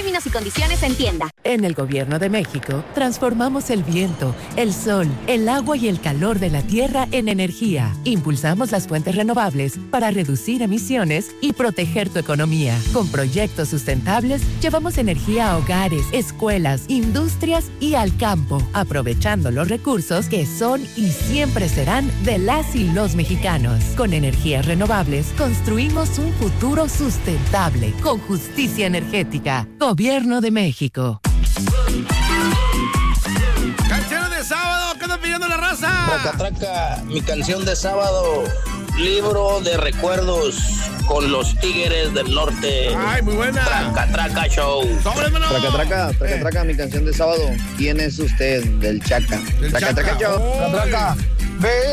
Términos y condiciones en tienda. En el Gobierno de México, transformamos el viento, el sol, el agua y el calor de la tierra en energía. Impulsamos las fuentes renovables para reducir emisiones y proteger tu economía. Con proyectos sustentables, llevamos energía a hogares, escuelas, industrias y al campo, aprovechando los recursos que son y siempre serán de las y los mexicanos. Con energías renovables, construimos un futuro sustentable, con justicia energética. Gobierno de México. Canciones de sábado, ¿qué están pidiendo la raza? Traca, traca, mi canción de sábado, libro de recuerdos con los Tigres del Norte. Ay, muy buena. Traca, traca show. Traca, traca, mi canción de sábado. ¿Quién es usted? Del Chaca. Del Traca, Chaca. traca show. Oy. Traca, traca. Ve.